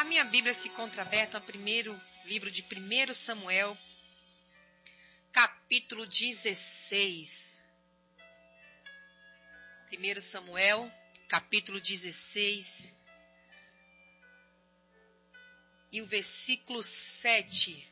minha Bíblia se encontra aberta no primeiro livro de 1 Samuel, capítulo 16. 1 Samuel, capítulo 16. E o versículo 7.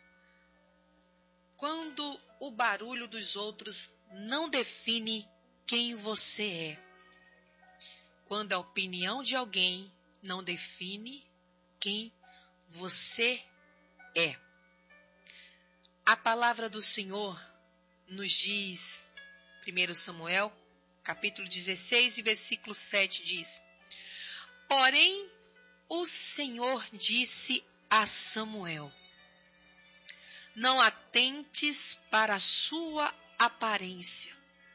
Quando o barulho dos outros não define quem você é. Quando a opinião de alguém não define quem você é. A palavra do Senhor nos diz, 1 Samuel, capítulo 16 e versículo 7 diz: Porém, o Senhor disse a Samuel: Não atentes para a sua aparência,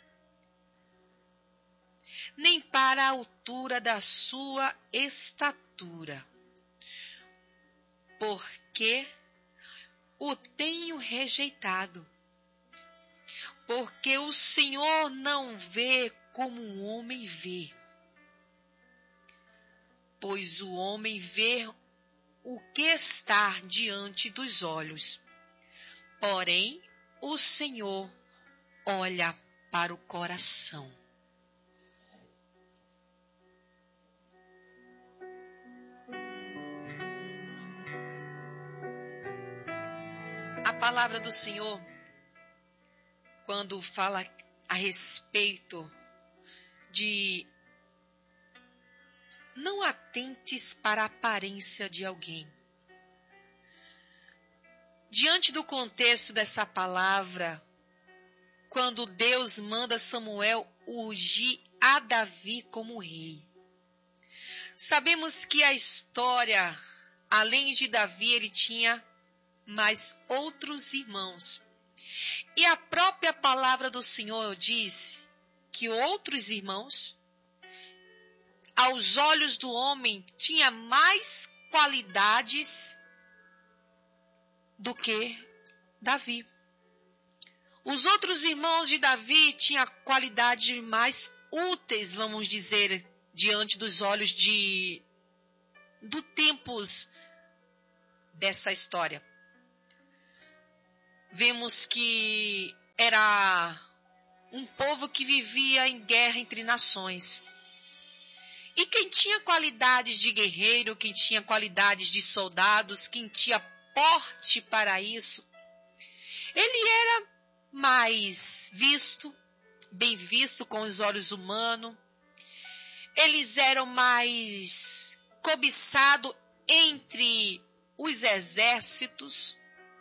nem para a altura da sua estatura, porque o tenho rejeitado. Porque o Senhor não vê como o homem vê, pois o homem vê o que está diante dos olhos, porém o Senhor olha para o coração. A palavra do Senhor, quando fala a respeito de não atentes para a aparência de alguém. Diante do contexto dessa palavra, quando Deus manda Samuel ungir a Davi como rei. Sabemos que a história, além de Davi, ele tinha mais outros irmãos. E a própria palavra do Senhor diz que outros irmãos, aos olhos do homem, tinha mais qualidades do que Davi. Os outros irmãos de Davi tinham qualidades mais úteis, vamos dizer, diante dos olhos do tempos dessa história. Vemos que era um povo que vivia em guerra entre nações. E quem tinha qualidades de guerreiro, quem tinha qualidades de soldados, quem tinha porte para isso, ele era mais visto, bem visto com os olhos humanos. Eles eram mais cobiçados entre os exércitos.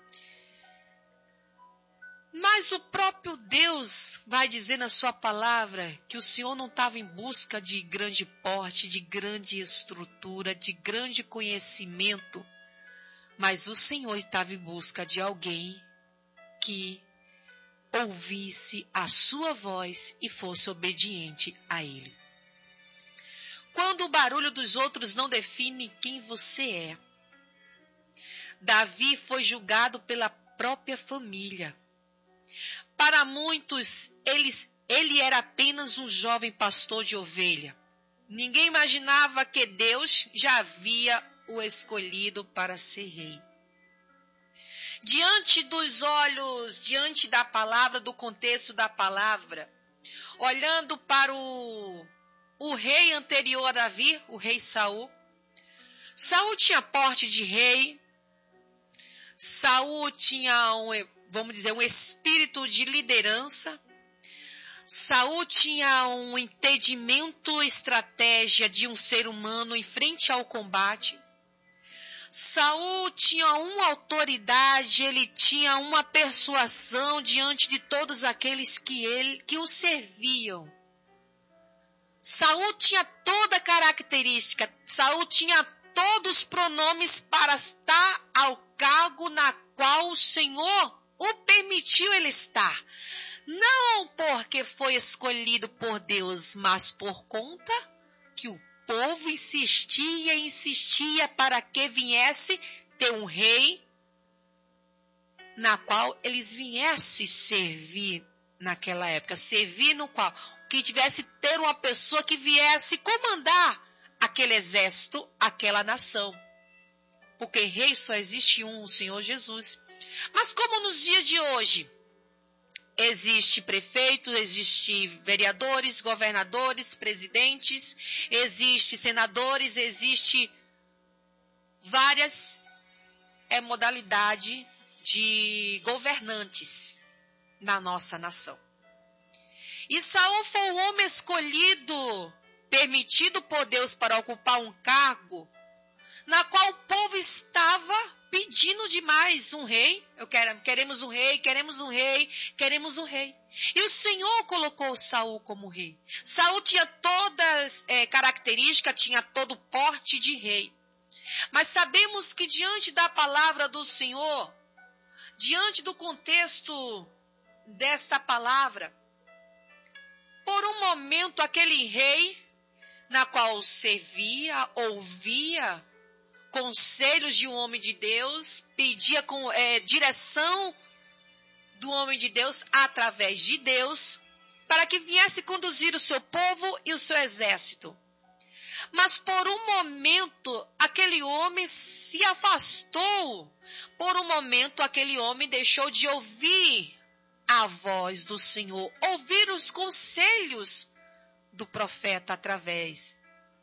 Mas o próprio Deus vai dizer na sua palavra que o Senhor não estava em busca de grande porte, de grande estrutura, de grande conhecimento, mas o Senhor estava em busca de alguém que ouvisse a sua voz e fosse obediente a Ele. Quando o barulho dos outros não define quem você é. Davi foi julgado pela própria família. Para muitos, ele era apenas um jovem pastor de ovelha. Ninguém imaginava que Deus já havia o escolhido para ser rei. Diante dos olhos, diante da palavra, do contexto da palavra, olhando para o rei anterior a Davi, o rei Saul. Saul tinha porte de rei. Saul tinha um espírito de liderança. Saul tinha um entendimento, estratégia de um ser humano em frente ao combate. Saul tinha uma autoridade, ele tinha uma persuasão diante de todos aqueles que o serviam. Saul tinha toda a característica, Saul tinha todos os pronomes para estar ao cargo na qual o Senhor o permitiu ele estar. Não porque foi escolhido por Deus, mas por conta que o povo insistia para que viesse ter um rei na qual eles viessem servir naquela época. Servir no qual que tivesse ter uma pessoa que viesse comandar aquele exército, aquela nação. porque rei só existe um, o Senhor Jesus. Mas como nos dias de hoje, existe prefeito, existe vereadores, governadores, presidentes, existe senadores, existe várias modalidades de governantes na nossa nação. E Saul foi o homem escolhido, permitido por Deus para ocupar um cargo na qual o povo estava pedindo demais um rei. Queremos um rei, queremos um rei, queremos um rei. E o Senhor colocou Saul como rei. Saul tinha todas características, tinha todo o porte de rei. Mas sabemos que diante da palavra do Senhor, diante do contexto desta palavra, por um momento aquele rei, na qual servia, ouvia conselhos de um homem de Deus, pedia direção do homem de Deus através de Deus, para que viesse conduzir o seu povo e o seu exército. Mas por um momento, aquele homem se afastou. Por um momento, aquele homem deixou de ouvir a voz do Senhor, ouvir os conselhos do profeta através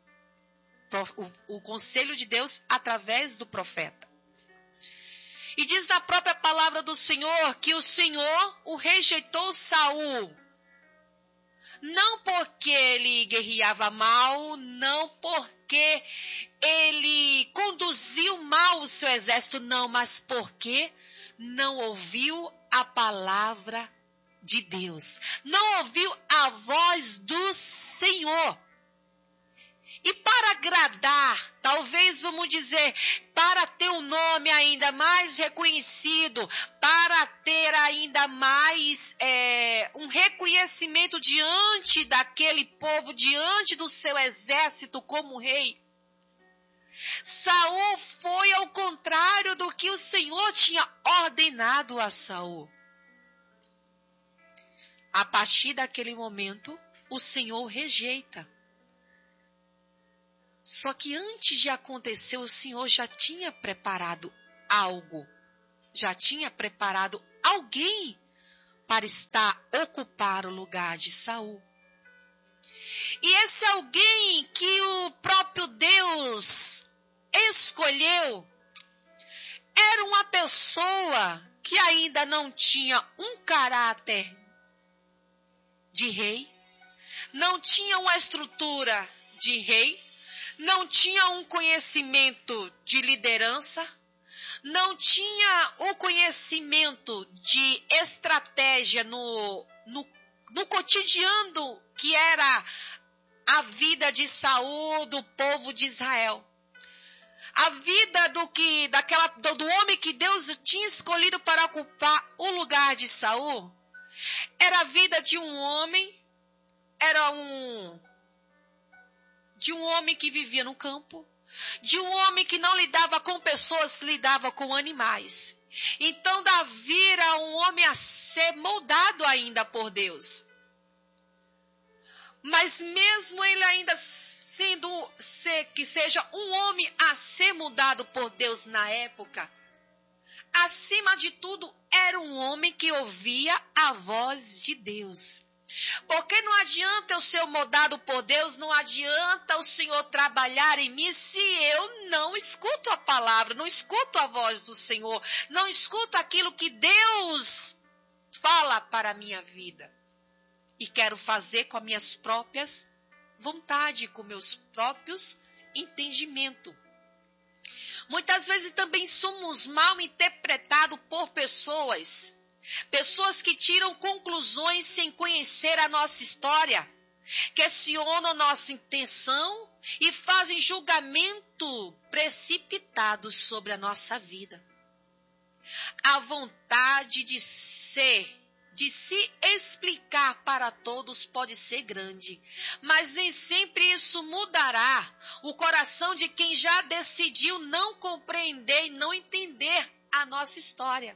o conselho de Deus através do profeta. E diz na própria palavra do Senhor que o Senhor o rejeitou Saul. Não porque ele guerreava mal, não porque ele conduziu mal o seu exército, não, mas porque não ouviu a palavra de Deus. Não ouviu a voz do Senhor. E para agradar, talvez vamos dizer, para ter um nome ainda mais reconhecido, para ter ainda mais um reconhecimento diante daquele povo, diante do seu exército como rei, Saul foi ao contrário do que o Senhor tinha ordenado a Saul. A partir daquele momento, o Senhor rejeita. Só que antes de acontecer, o Senhor já tinha preparado algo, já tinha preparado alguém para ocupar o lugar de Saul. E esse alguém que o próprio Deus escolheu era uma pessoa que ainda não tinha um caráter de rei, não tinha uma estrutura de rei, não tinha um conhecimento de liderança, não tinha um conhecimento de estratégia no cotidiano que era a vida de Saul, do povo de Israel. A vida do homem que Deus tinha escolhido para ocupar o lugar de Saul era a vida de um homem, de um homem que vivia no campo, de um homem que não lidava com pessoas, lidava com animais. Então Davi era um homem a ser moldado ainda por Deus. Mas mesmo ele ainda que seja um homem a ser mudado por Deus na época, acima de tudo era um homem que ouvia a voz de Deus. Porque não adianta eu ser moldado por Deus, não adianta o Senhor trabalhar em mim se eu não escuto a palavra, não escuto a voz do Senhor, não escuto aquilo que Deus fala para a minha vida. E quero fazer com as minhas próprias vontades, com meus próprios entendimentos. Muitas vezes também somos mal interpretados por pessoas que tiram conclusões sem conhecer a nossa história, questionam nossa intenção e fazem julgamento precipitado sobre a nossa vida. A vontade de se explicar para todos pode ser grande, mas nem sempre isso mudará o coração de quem já decidiu não compreender e não entender a nossa história.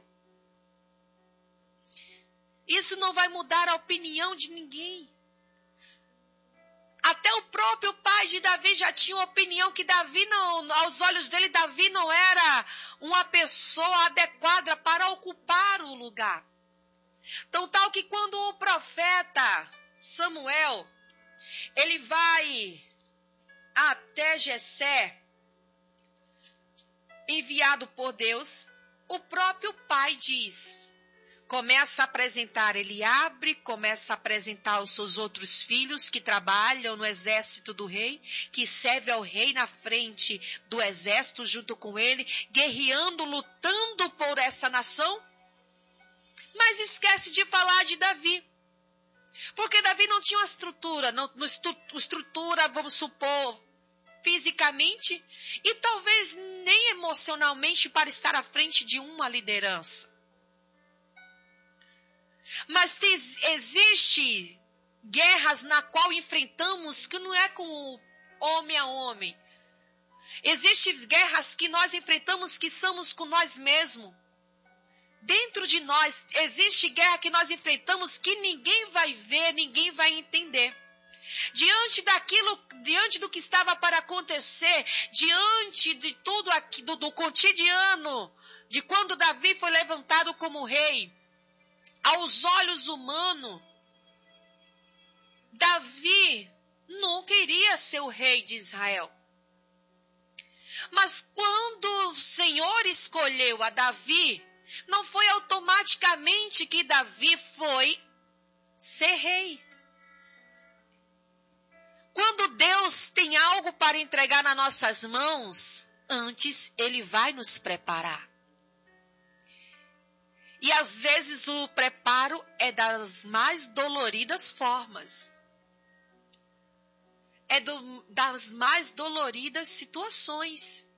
Isso não vai mudar a opinião de ninguém. Até o próprio pai de Davi já tinha uma opinião que Davi não, aos olhos dele, Davi não era uma pessoa adequada para ocupar o lugar. Então, tal que quando o profeta Samuel, ele vai até Jessé, enviado por Deus, o próprio pai diz, começa a apresentar Eliabe, começa a apresentar os seus outros filhos que trabalham no exército do rei, que servem ao rei na frente do exército junto com ele, guerreando, lutando por essa nação, mas esquece de falar de Davi. Porque Davi não tinha uma estrutura, estrutura, vamos supor, fisicamente e talvez nem emocionalmente para estar à frente de uma liderança. Mas existe guerras na qual enfrentamos que não é com homem a homem. Existem guerras que nós enfrentamos que somos com nós mesmos. Dentro de nós existe guerra que nós enfrentamos que ninguém vai ver, ninguém vai entender. Diante do que estava para acontecer, diante de tudo aqui, do cotidiano, de quando Davi foi levantado como rei, aos olhos humanos, Davi não queria ser o rei de Israel. Mas quando o Senhor escolheu a Davi, não foi automaticamente que Davi foi ser rei. Quando Deus tem algo para entregar nas nossas mãos, antes Ele vai nos preparar. E às vezes o preparo é das mais doloridas formas. É das mais doloridas situações.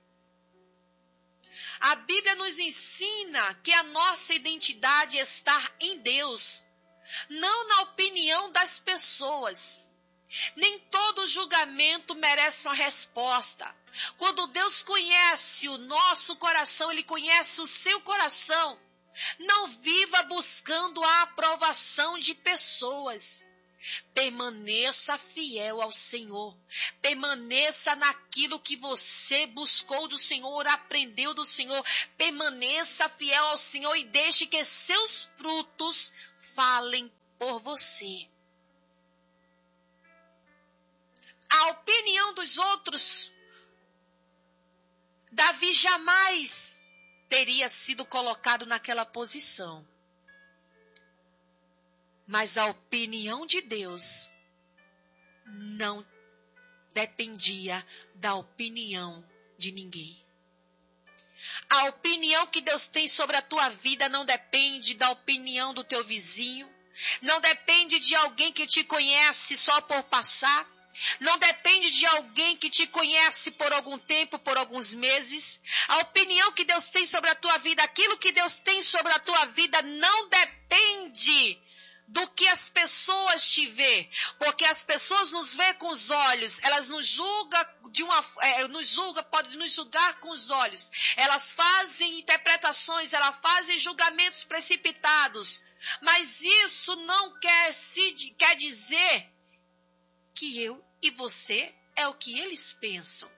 A Bíblia nos ensina que a nossa identidade está em Deus, não na opinião das pessoas. Nem todo julgamento merece uma resposta. Quando Deus conhece o nosso coração, Ele conhece o seu coração. Não viva buscando a aprovação de pessoas. Permaneça fiel ao Senhor. Permaneça naquilo que você buscou do Senhor, aprendeu do Senhor. Permaneça fiel ao Senhor e deixe que seus frutos falem por você. A opinião dos outros, Davi jamais teria sido colocado naquela posição. Mas a opinião de Deus não dependia da opinião de ninguém. A opinião que Deus tem sobre a tua vida não depende da opinião do teu vizinho, não depende de alguém que te conhece só por passar. Não depende de alguém que te conhece por algum tempo, por alguns meses. A opinião que Deus tem sobre a tua vida, aquilo que Deus tem sobre a tua vida não depende do que as pessoas te vê, porque as pessoas nos vê com os olhos, elas nos julgam podem nos julgar com os olhos. Elas fazem interpretações, elas fazem julgamentos precipitados, mas isso não quer dizer que eu e você é o que eles pensam.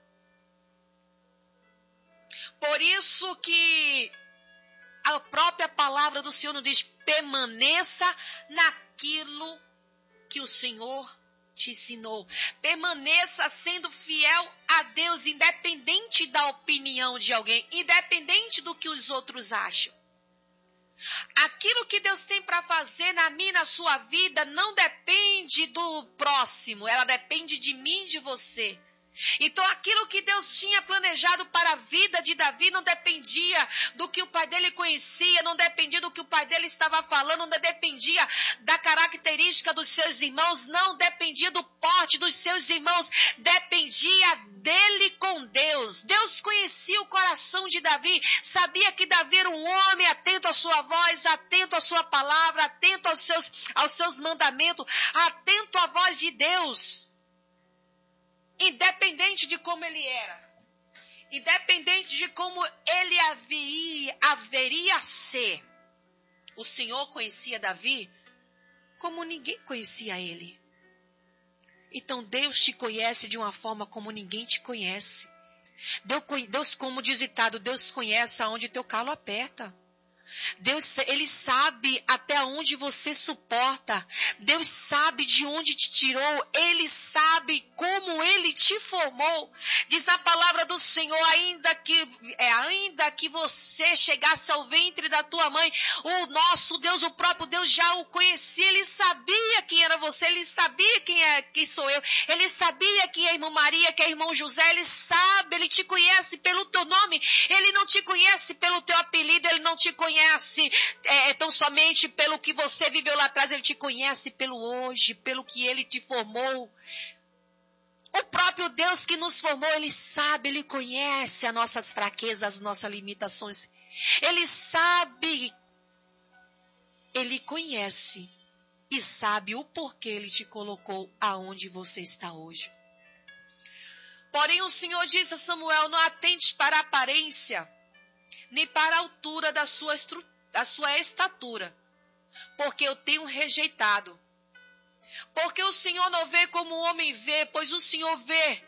Por isso que a própria palavra do Senhor nos diz, permaneça naquilo que o Senhor te ensinou. Permaneça sendo fiel a Deus, independente da opinião de alguém, independente do que os outros acham. Aquilo que Deus tem para fazer na minha e na sua vida não depende do próximo, ela depende de mim e de você. Então aquilo que Deus tinha planejado para a vida de Davi não dependia do que o pai dele conhecia, não dependia do que o pai dele estava falando, não dependia da característica dos seus irmãos, não dependia do porte dos seus irmãos, dependia dele com Deus. Deus conhecia o coração de Davi, sabia que Davi era um homem atento à sua voz, atento à sua palavra, atento aos seus mandamentos, atento à voz de Deus. Independente de como ele era, independente de como ele haveria a ser, o Senhor conhecia Davi como ninguém conhecia ele. Então Deus te conhece de uma forma como ninguém te conhece. Deus, como diz o ditado, Deus conhece aonde teu calo aperta. Deus, Ele sabe até onde você suporta. Deus sabe de onde te tirou. Ele sabe como Ele te formou. Diz na palavra do Senhor, ainda que você chegasse ao ventre da tua mãe, o nosso Deus, o próprio Deus já o conhecia. Ele sabia quem era você. Ele sabia quem sou eu. Ele sabia quem é a irmã Maria, que é o irmão José. Ele sabe, Ele te conhece pelo teu nome. Ele não te conhece pelo teu apelido. Ele não te conhece tão somente pelo que você viveu lá atrás. Ele te conhece pelo hoje, pelo que Ele te formou. O próprio Deus que nos formou, Ele sabe, Ele conhece as nossas fraquezas, as nossas limitações. Ele sabe, Ele conhece e sabe o porquê Ele te colocou aonde você está hoje. Porém o Senhor disse a Samuel, não atente para a aparência, nem para a altura da sua estatura, porque eu tenho rejeitado. Porque o Senhor não vê como o homem vê, pois o Senhor vê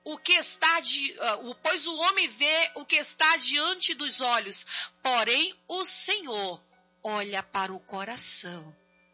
pois o homem vê o que está diante dos olhos, porém o Senhor olha para o coração.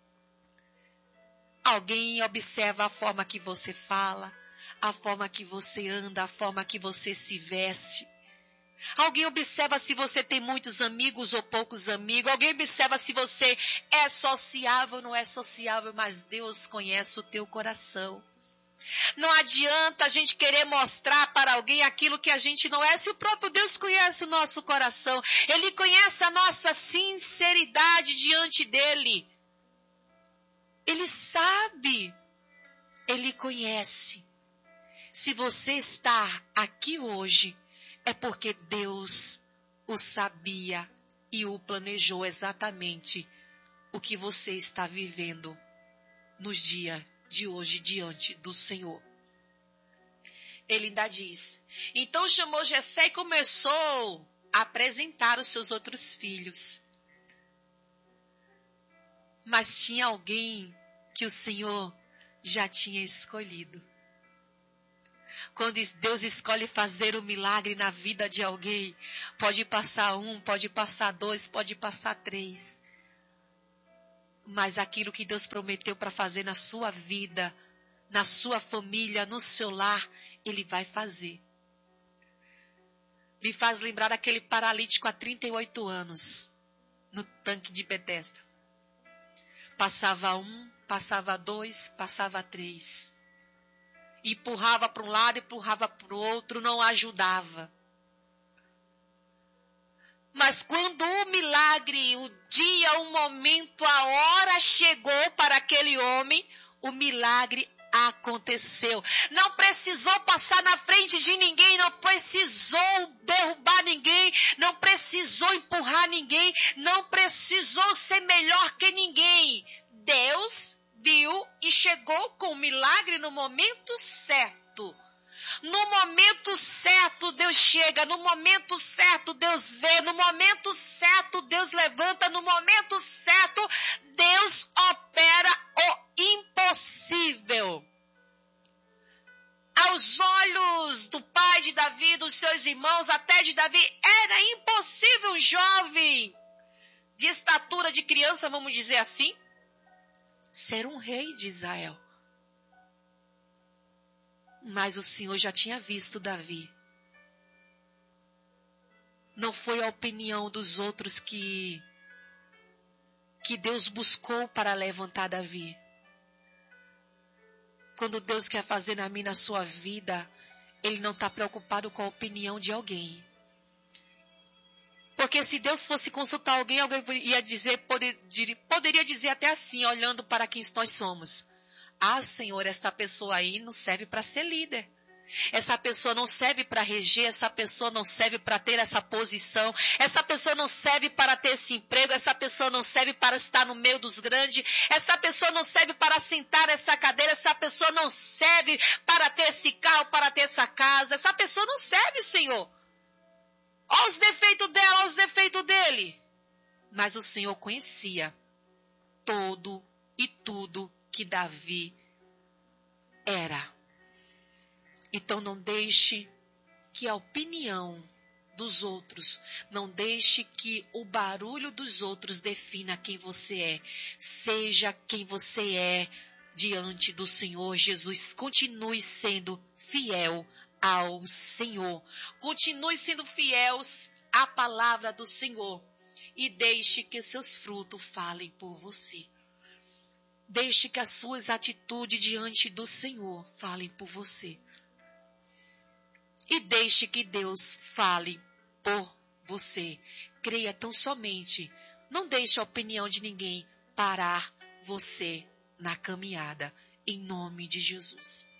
Alguém observa a forma que você fala, a forma que você anda, a forma que você se veste. Alguém observa se você tem muitos amigos ou poucos amigos. Alguém observa se você é sociável ou não é sociável. Mas Deus conhece o teu coração. Não adianta a gente querer mostrar para alguém aquilo que a gente não é. Se o próprio Deus conhece o nosso coração. Ele conhece a nossa sinceridade diante dele. Ele sabe. Ele conhece. Se você está aqui hoje, é porque Deus o sabia e o planejou exatamente o que você está vivendo nos dias de hoje diante do Senhor. Ele ainda diz, então chamou Jessé e começou a apresentar os seus outros filhos. Mas tinha alguém que o Senhor já tinha escolhido. Quando Deus escolhe fazer um milagre na vida de alguém, pode passar 1, pode passar 2, pode passar 3. Mas aquilo que Deus prometeu para fazer na sua vida, na sua família, no seu lar, Ele vai fazer. Me faz lembrar daquele paralítico há 38 anos, no tanque de Betesda. Passava 1, passava 2, passava 3. Empurrava para um lado, empurrava para o outro, não ajudava. Mas quando o milagre, o dia, o momento, a hora chegou para aquele homem, o milagre aconteceu. Não precisou passar na frente de ninguém, não precisou derrubar ninguém, não precisou empurrar ninguém, não precisou ser melhor que ninguém. Deus viu e chegou com o milagre no momento certo. No momento certo Deus chega, no momento certo Deus vê, no momento certo Deus levanta, no momento certo Deus opera o impossível. Aos olhos do pai de Davi, dos seus irmãos, até de Davi, era impossível um jovem de estatura de criança, vamos dizer assim, ser um rei de Israel. Mas o Senhor já tinha visto Davi. Não foi a opinião dos outros que Deus buscou para levantar Davi. Quando Deus quer fazer na minha, na sua vida, Ele não está preocupado com a opinião de alguém. Porque se Deus fosse consultar alguém ia dizer, poderia dizer até assim, olhando para quem nós somos. Ah, Senhor, esta pessoa aí não serve para ser líder. Essa pessoa não serve para reger, essa pessoa não serve para ter essa posição, essa pessoa não serve para ter esse emprego, essa pessoa não serve para estar no meio dos grandes, essa pessoa não serve para sentar essa cadeira, essa pessoa não serve para ter esse carro, para ter essa casa, essa pessoa não serve, Senhor. Olha os defeitos dela, olha os defeitos dele. Mas o Senhor conhecia todo e tudo que Davi era. Então não deixe que a opinião dos outros, não deixe que o barulho dos outros defina quem você é. Seja quem você é diante do Senhor Jesus. Continue sendo fiel ao Senhor. Continue sendo fiel à palavra do Senhor. E deixe que seus frutos falem por você. Deixe que as suas atitudes diante do Senhor falem por você. E deixe que Deus fale por você. Creia tão somente. Não deixe a opinião de ninguém parar você na caminhada. Em nome de Jesus.